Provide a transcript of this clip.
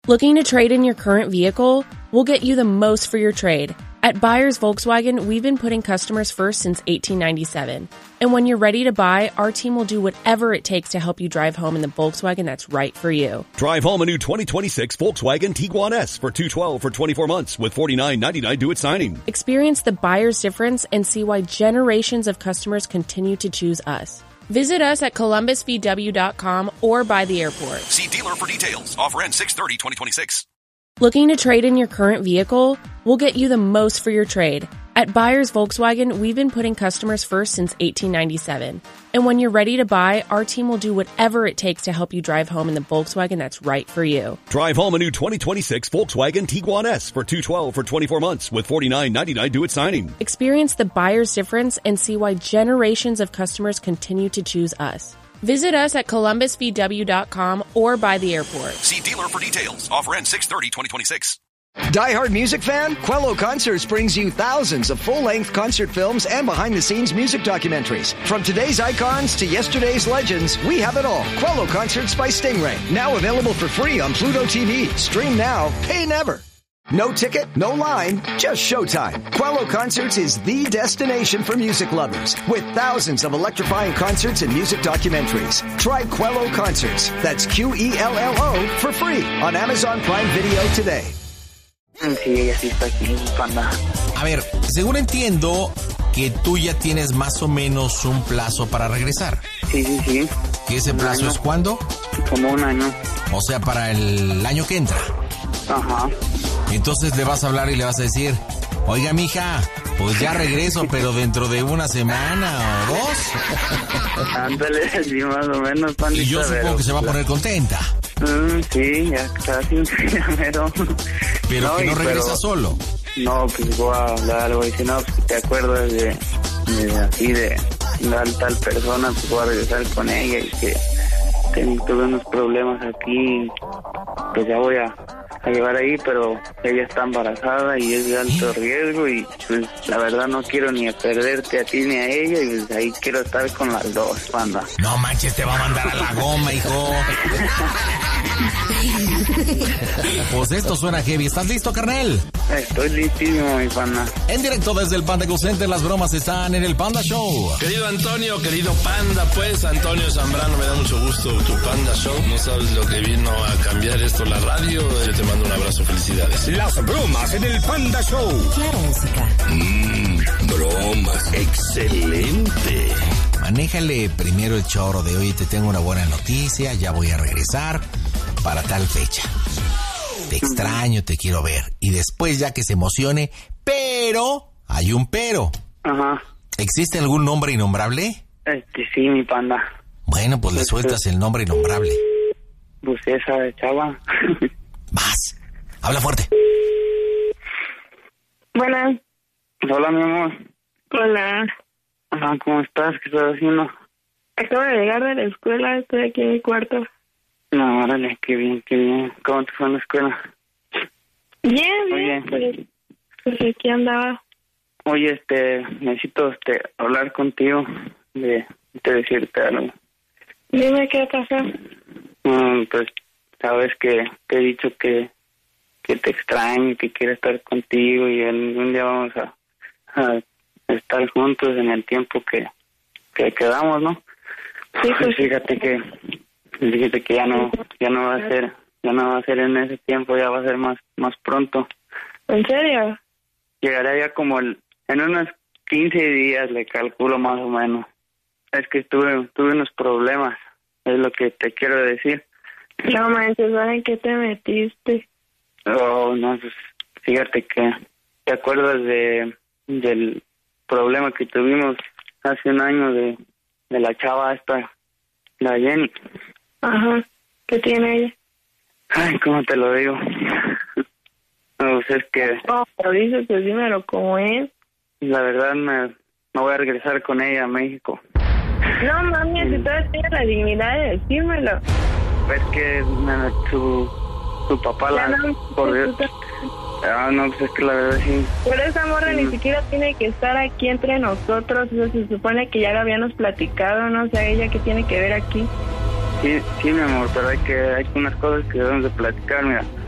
Looking to trade in your current vehicle? We'll get you the most for your trade. At Buyers Volkswagen, we've been putting customers first since 1897. And when you're ready to buy, our team will do whatever it takes to help you drive home in the Volkswagen that's right for you. Drive home a new 2026 Volkswagen Tiguan S for $212 for 24 months with $49.99 due at signing. Experience the buyer's difference and see why generations of customers continue to choose us. Visit us at columbusvw.com or by the airport. See dealer for details. Offer ends 6/30/2026. Looking to trade in your current vehicle? We'll get you the most for your trade. At Buyers Volkswagen, we've been putting customers first since 1897. And when you're ready to buy, our team will do whatever it takes to help you drive home in the Volkswagen that's right for you. Drive home a new 2026 Volkswagen Tiguan S for $212 for 24 months with $49.99 due at signing. Experience the buyer's difference and see why generations of customers continue to choose us. Visit us at columbusvw.com or by the airport. See dealer for details. Offer ends 6/30/2026. Die-hard music fan? Quello Concerts brings you thousands of full-length concert films and behind-the-scenes music documentaries. From today's icons to yesterday's legends, we have it all. Quello Concerts by Stingray. Now available for free on Pluto TV. Stream now, pay never. No ticket, no line, just showtime. Quello Concerts is the destination for music lovers with thousands of electrifying concerts and music documentaries. Try Quello Concerts. That's QELLO for free on Amazon Prime Video today. Sí, ella sí está aquí, panda. A ver, según entiendo que tú ya tienes más o menos un plazo para regresar. Sí. ¿Y ese plazo es cuándo? Como un año. O sea, para el año que entra. Ajá. Entonces le vas a hablar y le vas a decir, oiga, mija, pues ya regreso, pero dentro de una semana o dos. Ándale, sí, más o menos, pandita. Y yo supongo que se va a poner contenta. Sí, ya casi, ya mero. Pero no, que no regresa solo. No, pues voy a hablar algo y si no, pues te acuerdas de tal persona, pues voy a regresar con ella y que tuve unos problemas aquí, pues ya voy a llevar ahí, pero ella está embarazada y es de alto riesgo y pues la verdad no quiero ni a perderte a ti ni a ella y pues ahí quiero estar con las dos, panda. No manches, te va a mandar a la goma, hijo. Pues esto suena heavy. ¿Estás listo, carnal? Estoy listísimo, mi panda. En directo desde el Panda Go Center, las bromas están en el Panda Show. Querido Antonio, querido Panda, pues Antonio Zambrano, me da mucho gusto tu Panda Show. No sabes lo que vino a cambiar esto la radio. Yo te mando un abrazo, felicidades. Las bromas en el Panda Show. Claro, música. Bromas. Excelente. Manéjale primero el choro de hoy. Te tengo una buena noticia, ya voy a regresar para tal fecha. Te extraño, te quiero ver. Y después ya que se emocione, pero, hay un pero. Ajá. ¿Existe algún nombre innombrable? Sí, mi panda. Bueno, pues le sueltas el nombre innombrable. Pues esa chava. Vas, habla fuerte. Buenas. Hola, mi amor. Hola. Ajá, ¿cómo estás? ¿Qué estás haciendo? Acabo de llegar de la escuela, estoy aquí en mi cuarto. No, órale, qué bien, qué bien. ¿Cómo te fue en la escuela? Bien. Pues aquí andaba. Oye, necesito hablar contigo de decirte algo. Dime qué pasó. Pues sabes que te he dicho que te extraño, que quiero estar contigo y algún día vamos a estar juntos en el tiempo que quedamos, ¿no? Sí, pues fíjate que ya no va a ser en ese tiempo, ya va a ser más pronto. ¿En serio? Llegará ya como en unos 15 días, le calculo más o menos. Es que tuve unos problemas, es lo que te quiero decir. No manches, ¿saben qué te metiste? Oh, no, pues fíjate que te acuerdas del problema que tuvimos hace un año de la chava esta, la Jenny. Ajá, ¿qué tiene ella? Ay, ¿cómo te lo digo? No, pues es que... No, pero dices, pues dímelo como es. La verdad me voy a regresar con ella a México. No, mami, si todavía tienes la dignidad de decírmelo. Es que su papá la corrió. No, pues es que la verdad sí. Pero esa morra ni siquiera tiene que estar aquí entre nosotros. O sea, se supone que ya lo habíamos platicado, ¿no? O sea, ella que tiene que ver aquí. Sí, mi amor, pero hay unas cosas que debemos de platicar, mira.